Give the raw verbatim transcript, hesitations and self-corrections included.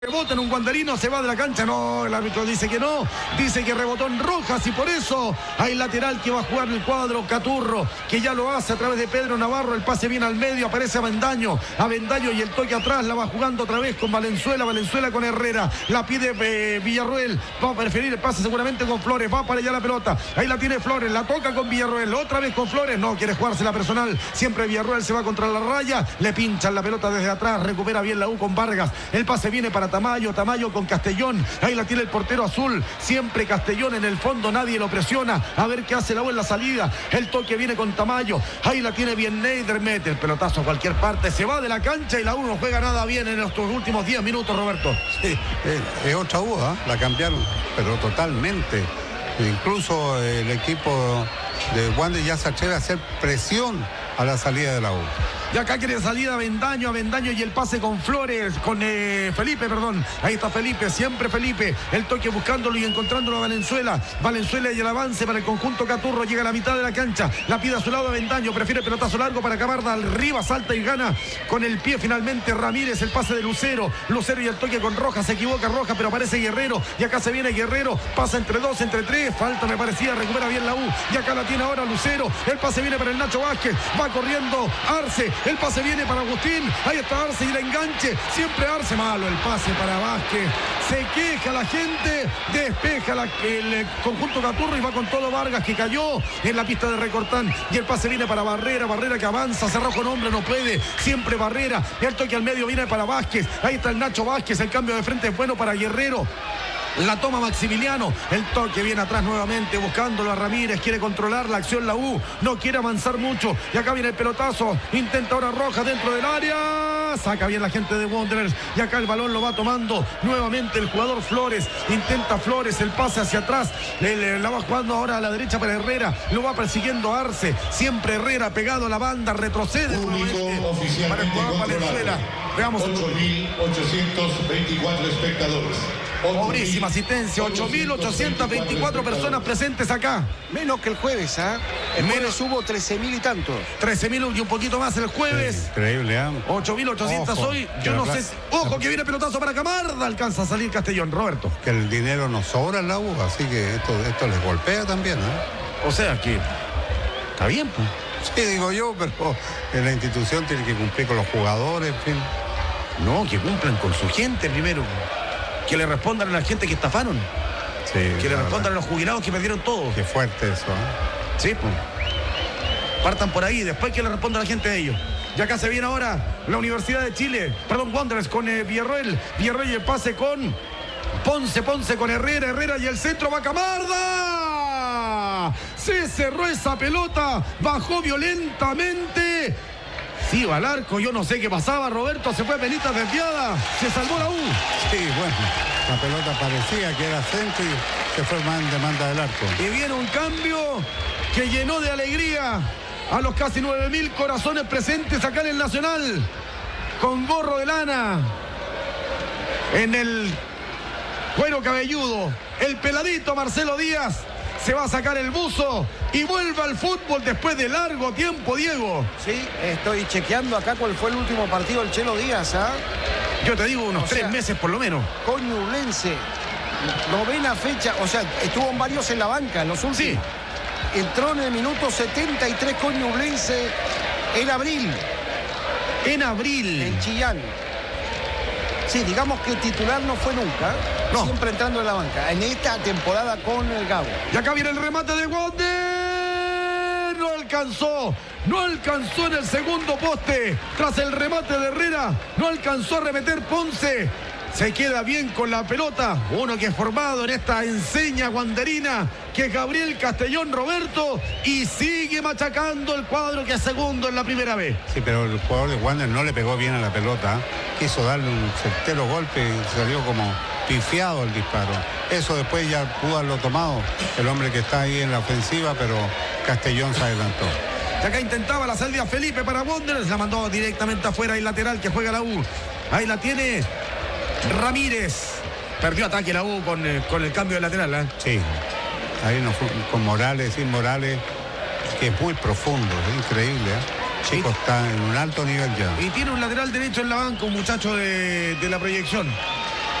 Rebota en un guandarino, se va de la cancha, no, el árbitro dice que no, dice que rebotó en Rojas y por eso hay lateral que va a jugar el cuadro Caturro, que ya lo hace a través de Pedro Navarro, el pase viene al medio, aparece Avendaño, Avendaño y el toque atrás, la va jugando otra vez con Valenzuela, Valenzuela con Herrera, la pide eh, Villarroel, va a preferir el pase seguramente con Flores, va para allá la pelota, ahí la tiene Flores, la toca con Villarroel, otra vez con Flores, no quiere jugársela personal, siempre Villarroel se va contra la raya, le pinchan la pelota desde atrás, recupera bien la U con Vargas, el pase viene para Tamayo, Tamayo con Castellón, ahí la tiene el portero azul, siempre Castellón en el fondo, nadie lo presiona, a ver qué hace la U en la salida, el toque viene con Tamayo, ahí la tiene bien Neider, mete el pelotazo a cualquier parte, se va de la cancha y la U no juega nada bien en estos últimos diez minutos, Roberto. Sí, es, es otra U, ¿eh? La cambiaron, pero totalmente, incluso el equipo de Wander ya se atreve a hacer presión a la salida de la U. Y acá quiere salida Avendaño, Avendaño y el pase con Flores, con eh, Felipe, perdón. Ahí está Felipe, siempre Felipe. El toque buscándolo y encontrándolo a Valenzuela. Valenzuela y el avance para el conjunto Caturro. Llega a la mitad de la cancha. La pide a su lado Avendaño. Prefiere pelotazo largo para Camarda. Arriba salta y gana con el pie finalmente Ramírez. El pase de Lucero. Lucero y el toque con Rojas. Se equivoca Rojas, pero aparece Guerrero. Y acá se viene Guerrero. Pasa entre dos, entre tres. Falta, me parecía. Recupera bien la U. Y acá la tiene ahora Lucero. El pase viene para el Nacho Vázquez. Va corriendo Arce. El pase viene para Agustín, ahí está Arce y el enganche, siempre Arce, malo el pase para Vázquez, se queja la gente, despeja la, el conjunto Caturro y va con todo Vargas que cayó en la pista de Recortán y el pase viene para Barrera, Barrera que avanza, cerró con hombre, no puede, siempre Barrera, el toque al medio viene para Vázquez, ahí está el Nacho Vázquez, el cambio de frente es bueno para Guerrero. La toma Maximiliano, el toque viene atrás nuevamente buscándolo a Ramírez, quiere controlar la acción la U, no quiere avanzar mucho y acá viene el pelotazo, intenta ahora Rojas dentro del área, saca bien la gente de Wanderers y acá el balón lo va tomando nuevamente el jugador Flores, intenta Flores el pase hacia atrás, le, la va jugando ahora a la derecha para Herrera, lo va persiguiendo Arce, siempre Herrera pegado a la banda, retrocede nuevamente para el jugador Valenzuela. Veamos ocho mil ochocientos veinticuatro espectadores. Pobrísima asistencia, ocho mil ochocientas veinticuatro personas presentes acá. Menos que el jueves, ¿ah? ¿eh? El Menos. jueves hubo trece mil y tantos. trece mil y un poquito más el jueves. Sí, increíble, ¿eh? ocho mil ochocientos hoy. Yo no sé si... Ojo que viene pelotazo para Camarda. Alcanza a salir Castellón, Roberto. Que el dinero no sobra en la U, así que esto, esto les golpea también, ¿eh? O sea que... Está bien, pues. Sí, digo yo, pero en la institución tiene que cumplir con los jugadores, en fin. No, que cumplan con su gente primero. Que le respondan a la gente que estafaron. Sí, que le respondan verdad. a los jubilados que perdieron todo. Qué fuerte eso, ¿eh? Sí, pues. Partan por ahí, después que le responda a la gente de ellos. Y acá se viene ahora la Universidad de Chile. Perdón, Wanderers con eh, Villarroel. Villarroel y el pase con Ponce, Ponce con Herrera, Herrera y el centro va Camarda. Se cerró esa pelota, bajó violentamente. Sí, va al arco, yo no sé qué pasaba, Roberto, se fue Benítez desviada, se salvó la U. Sí, bueno, la pelota parecía que era centro y se fue más en demanda del arco. Y viene un cambio que llenó de alegría a los casi nueve mil corazones presentes acá en el Nacional, con gorro de lana, en el cuero cabelludo, el peladito Marcelo Díaz. Se va a sacar el buzo y vuelve al fútbol después de largo tiempo, Diego. Sí, estoy chequeando acá cuál fue el último partido del Chelo Díaz, ¿ah? Yo te digo unos O tres sea, meses por lo menos. Con Ñublense, novena fecha, o sea, estuvo en varios en la banca, en los últimos. Sí. Entró en el minuto setenta y tres con Ñublense en abril, En abril. en Chillán. Sí, digamos que titular no fue nunca, No. siempre entrando en la banca, en esta temporada con el Gabo. Y acá viene el remate de Wander. No alcanzó. No alcanzó en el segundo poste. Tras el remate de Herrera, no alcanzó a remeter Ponce. Se queda bien con la pelota. Uno que es formado en esta enseña wanderina, que es Gabriel Castellón, Roberto. Y sigue machacando el cuadro que es segundo en la primera vez. Sí, pero el jugador de Wander no le pegó bien a la pelota. Quiso darle un certero golpe y salió como pifiado el disparo. Eso después ya pudo haberlo tomado el hombre que está ahí en la ofensiva, pero Castellón se adelantó. Y acá intentaba la salida Felipe para Wanderers. La mandó directamente afuera y lateral que juega la U. Ahí la tiene Ramírez. Perdió ataque la U con, eh, con el cambio de lateral, ¿eh? Sí, ahí no fue con Morales, sin Morales, que es muy profundo, es increíble, ¿eh? Chico está en un alto nivel ya. Y tiene un lateral derecho en la banca, un muchacho de, de la proyección.